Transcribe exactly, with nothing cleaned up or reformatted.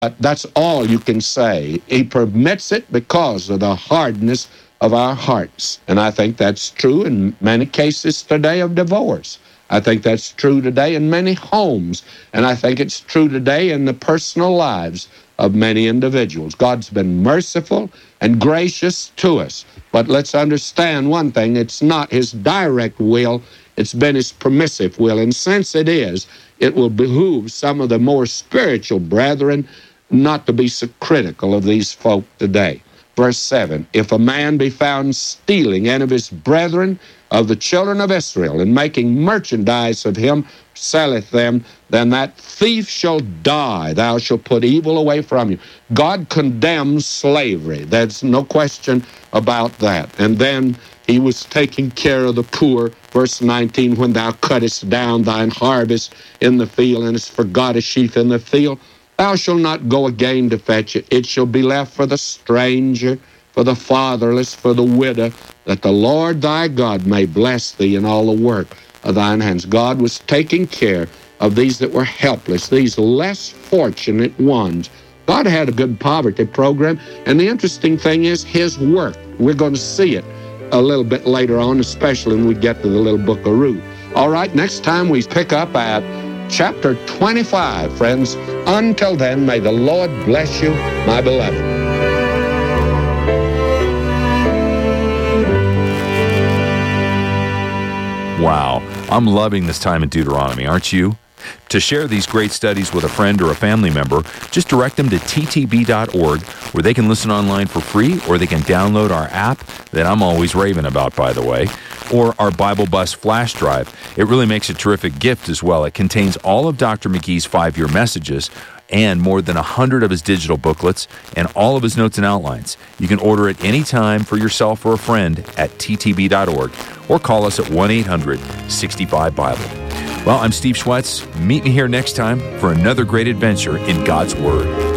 But that's all you can say. He permits it because of the hardness of our hearts. And I think that's true in many cases today of divorce. I think that's true today in many homes. And I think it's true today in the personal lives of many individuals. God's been merciful and gracious to us. But let's understand one thing. It's not His direct will. It's been His permissive will. And since it is, it will behoove some of the more spiritual brethren not to be so critical of these folk today. Verse seven, if a man be found stealing any of his brethren of the children of Israel, and making merchandise of him, selleth them, then that thief shall die. Thou shalt put evil away from you. God condemns slavery. There's no question about that. And then He was taking care of the poor. Verse nineteen, when thou cuttest down thine harvest in the field, and hast forgot a sheaf in the field, thou shalt not go again to fetch it. It shall be left for the stranger, for the fatherless, for the widow, that the Lord thy God may bless thee in all the work of thine hands. God was taking care of these that were helpless, these less fortunate ones. God had a good poverty program, and the interesting thing is His work. We're going to see it a little bit later on, especially when we get to the little book of Ruth. All right, next time we pick up at chapter twenty-five, friends. Until then, may the Lord bless you, my beloved. Wow, I'm loving this time in Deuteronomy, aren't you? To share these great studies with a friend or a family member, just direct them to T T B dot org, where they can listen online for free, or they can download our app that I'm always raving about, by the way, or our Bible Bus flash drive. It really makes a terrific gift as well. It contains all of Doctor McGee's five-year messages and more than one hundred of his digital booklets and all of his notes and outlines. You can order it anytime for yourself or a friend at T T B dot org, or call us at one eight hundred sixty-five Bible. Well, I'm Steve Schwetz. Meet me here next time for another great adventure in God's Word.